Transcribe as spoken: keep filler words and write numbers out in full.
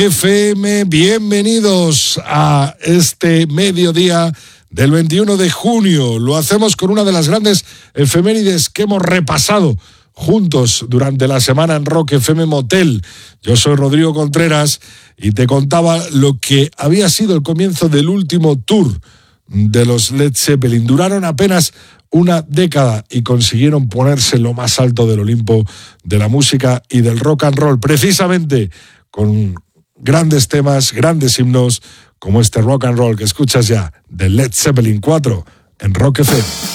F M, bienvenidos a este mediodía del veintiuno de junio. Lo hacemos con una de las grandes efemérides que hemos repasado juntos durante la semana en Rock F M Motel. Yo soy Rodrigo Contreras y te contaba lo que había sido el comienzo del último tour de los Led Zeppelin. Duraron apenas una década y consiguieron ponerse en lo más alto del Olimpo de la música y del rock and roll, precisamente con grandes temas, grandes himnos como este rock and roll que escuchas ya de Led Zeppelin cuatro en Rock F M.